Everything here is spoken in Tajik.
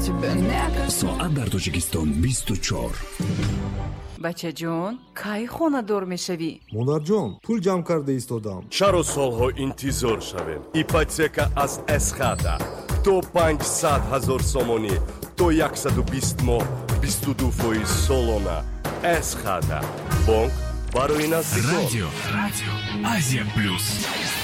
соат дар Тоҷикистон 24. бачаҷон, кай хонадор мешавӣ? монарҷон, пул ҷамъ карда истодам. чаро солҳо интизор шавем? ипотека аз эсхата то 500,000 сомонӣ то 120 моҳ 22% солона. эсхата бонк барои наздикон. радио Азия плюс.